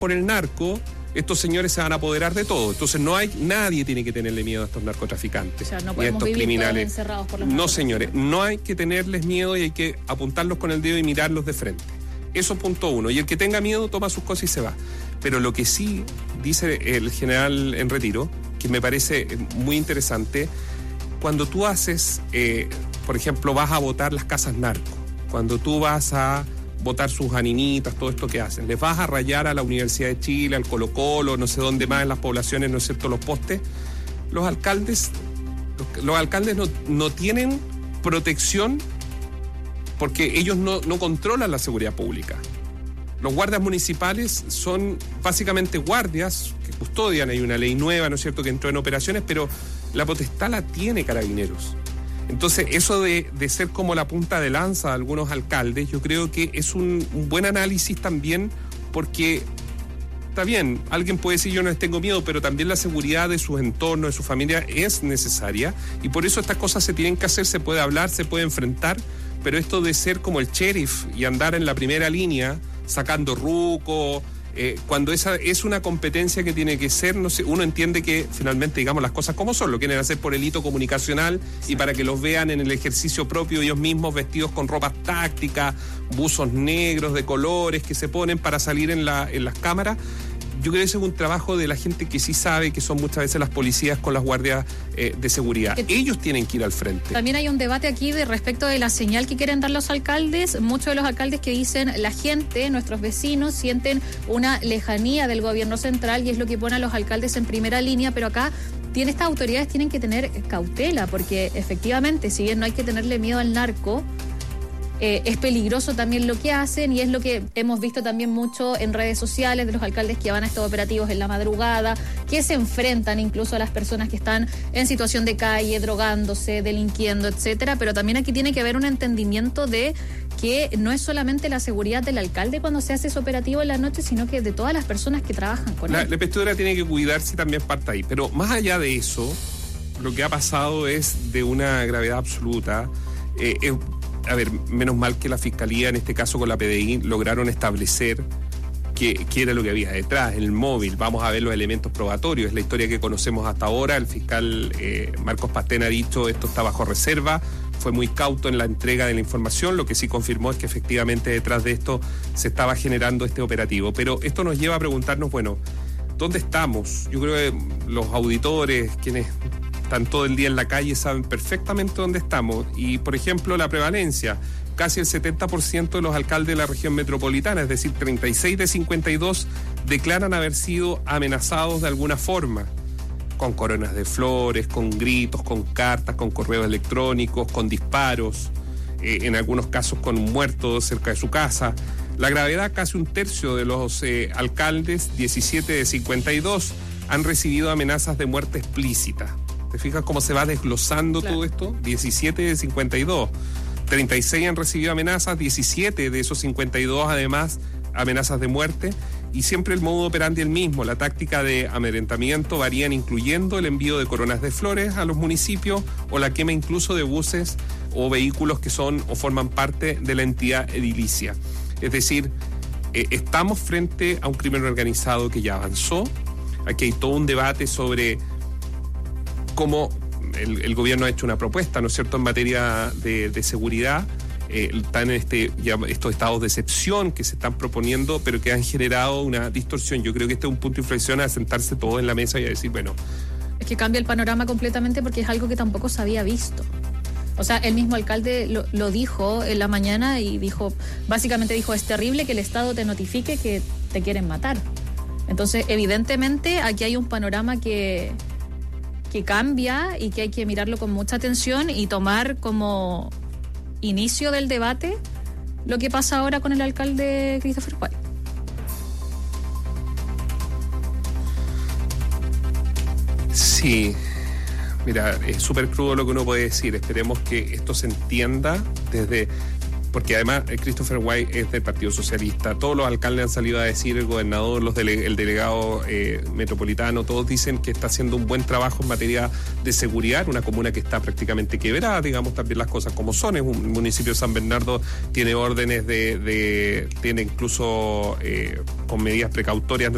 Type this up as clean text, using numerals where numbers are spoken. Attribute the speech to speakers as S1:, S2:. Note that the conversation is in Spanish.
S1: por el narco, estos señores se van a apoderar de todo. Entonces nadie tiene que tenerle miedo a estos narcotraficantes.
S2: O sea, no
S1: y a
S2: podemos
S1: estos
S2: vivir
S1: criminales.
S2: todos encerrados por los
S1: No,
S2: narcotraficantes.
S1: señores, no hay que tenerles miedo y hay que apuntarlos con el dedo y mirarlos de frente. Eso punto uno. Y el que tenga miedo toma sus cosas y se va. Pero lo que sí dice el general en retiro, que me parece muy interesante, cuando tú haces, por ejemplo, vas a votar las casas narco, cuando tú vas a votar sus aninitas, todo esto que hacen, les vas a rayar a la Universidad de Chile, al Colo-Colo, no sé dónde más en las poblaciones, ¿no es cierto?, los postes, los alcaldes no tienen protección porque ellos no controlan la seguridad pública. Los guardias municipales son básicamente guardias que custodian, hay una ley nueva, ¿no es cierto?, que entró en operaciones, pero la potestad la tiene Carabineros. Entonces, eso de ser como la punta de lanza de algunos alcaldes, yo creo que es un buen análisis también, porque está bien, alguien puede decir yo no les tengo miedo, pero también la seguridad de sus entornos, de su familia es necesaria, y por eso estas cosas se tienen que hacer, se puede hablar, se puede enfrentar, pero esto de ser como el sheriff y andar en la primera línea, sacando ruco, cuando esa es una competencia que tiene que ser, no sé, uno entiende que finalmente, digamos, las cosas como son, lo quieren hacer por el hito comunicacional y para que los vean en el ejercicio propio ellos mismos vestidos con ropas tácticas, buzos negros de colores que se ponen para salir en las cámaras. Yo creo que ese es un trabajo de la gente que sí sabe, que son muchas veces las policías con las guardias de seguridad. Ellos tienen que ir al frente.
S2: También hay un debate aquí de respecto de la señal que quieren dar los alcaldes. Muchos de los alcaldes que dicen la gente, nuestros vecinos, sienten una lejanía del gobierno central y es lo que pone a los alcaldes en primera línea, pero acá estas autoridades tienen que tener cautela porque efectivamente, si bien no hay que tenerle miedo al narco, es peligroso también lo que hacen y es lo que hemos visto también mucho en redes sociales de los alcaldes que van a estos operativos en la madrugada, que se enfrentan incluso a las personas que están en situación de calle, drogándose, delinquiendo, etcétera, pero también aquí tiene que haber un entendimiento de que no es solamente la seguridad del alcalde cuando se hace ese operativo en la noche, sino que de todas las personas que trabajan con él.
S1: La investidura tiene que cuidarse y también parte ahí, pero más allá de eso, lo que ha pasado es de una gravedad absoluta. A ver, menos mal que la Fiscalía, en este caso con la PDI, lograron establecer qué era lo que había detrás, en el móvil. Vamos a ver los elementos probatorios, es la historia que conocemos hasta ahora. El fiscal Marcos Pastén ha dicho esto está bajo reserva, fue muy cauto en la entrega de la información, lo que sí confirmó es que efectivamente detrás de esto se estaba generando este operativo. Pero esto nos lleva a preguntarnos, bueno, ¿dónde estamos? Yo creo que los auditores, quienes están todo el día en la calle, saben perfectamente dónde estamos. Y, por ejemplo, la prevalencia, casi el 70% de los alcaldes de la región metropolitana, es decir, 36 de 52, declaran haber sido amenazados de alguna forma, con coronas de flores, con gritos, con cartas, con correos electrónicos, con disparos, en algunos casos con un muerto cerca de su casa. La gravedad, casi un tercio de los alcaldes, 17 de 52, han recibido amenazas de muerte explícita. ¿Te fijas cómo se va desglosando todo esto? 17 de 52. 36 han recibido amenazas, 17 de esos 52 además amenazas de muerte. Y siempre el modo operandi el mismo. La táctica de amedrentamiento varían incluyendo el envío de coronas de flores a los municipios o la quema incluso de buses o vehículos que son o forman parte de la entidad edilicia. Es decir, estamos frente a un crimen organizado que ya avanzó. Aquí hay todo un debate sobre cómo el gobierno ha hecho una propuesta, ¿no es cierto?, en materia de seguridad. Están estos estados de excepción que se están proponiendo, pero que han generado una distorsión. Yo creo que este es un punto de inflexión a sentarse todos en la mesa y a decir, bueno...
S2: Es que cambia el panorama completamente porque es algo que tampoco se había visto. O sea, el mismo alcalde lo dijo en la mañana y básicamente dijo, es terrible que el Estado te notifique que te quieren matar. Entonces, evidentemente, aquí hay un panorama que cambia y que hay que mirarlo con mucha atención y tomar como inicio del debate lo que pasa ahora con el alcalde Christopher White.
S1: Sí, mira, es súper crudo lo que uno puede decir. Esperemos que esto se entienda porque además Christopher White es del Partido Socialista. Todos los alcaldes han salido a decir, el gobernador, el delegado metropolitano, todos dicen que está haciendo un buen trabajo en materia de seguridad, una comuna que está prácticamente quebrada, digamos también las cosas como son. Es un municipio de San Bernardo, tiene órdenes tiene incluso con medidas precautorias